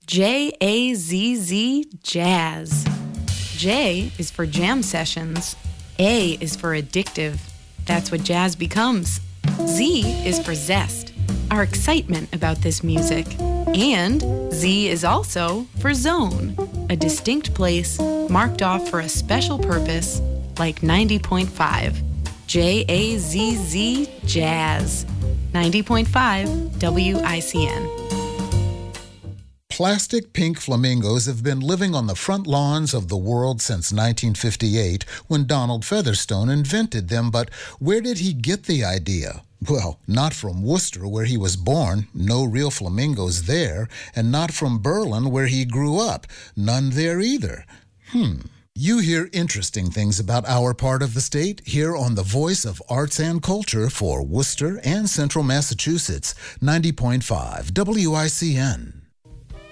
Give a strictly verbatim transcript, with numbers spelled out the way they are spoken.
J A Z Z, Jazz. J is for jam sessions. A is for addictive. That's what jazz becomes. Z is for zest, our excitement about this music. And Z is also for zone, a distinct place marked off for a special purpose, like ninety point five. J A Z Z, Jazz. ninety point five W I C N. Plastic pink flamingos have been living on the front lawns of the world since nineteen fifty-eight, when Donald Featherstone invented them. But where did he get the idea? Well, not from Worcester, where he was born, no real flamingos there, and not from Berlin, where he grew up, none there either. Hmm. You hear interesting things about our part of the state here on the Voice of Arts and Culture for Worcester and Central Massachusetts, ninety point five W I C N.